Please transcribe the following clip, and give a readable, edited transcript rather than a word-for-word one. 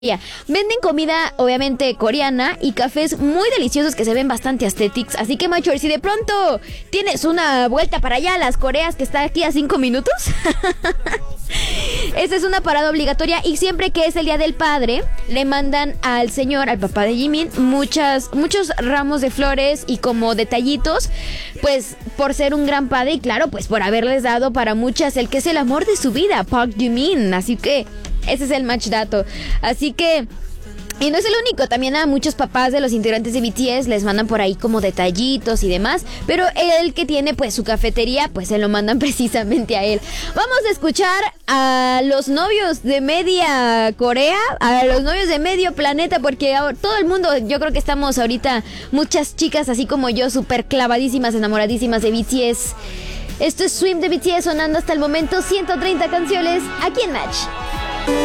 Venden comida, obviamente, coreana y cafés muy deliciosos que se ven bastante aesthetics. Así que, Machor, si de pronto tienes una vuelta para allá a las Coreas que está aquí a 5 minutos, esta es una parada obligatoria y siempre que es el Día del Padre, le mandan al señor, al papá de Jimin, muchos ramos de flores y como detallitos, pues por ser un gran padre y claro, pues por haberles dado para muchas el que es el amor de su vida, Park Jimin. Así que ese es el match dato. Así que... Y no es el único, también a muchos papás de los integrantes de BTS les mandan por ahí como detallitos y demás, pero el que tiene pues su cafetería, pues se lo mandan precisamente a él. Vamos a escuchar a los novios de media Corea, a los novios de medio planeta, porque todo el mundo, yo creo que estamos ahorita, muchas chicas así como yo, súper clavadísimas, enamoradísimas de BTS. Esto es Swim de BTS sonando hasta el momento, 130 canciones aquí en Match.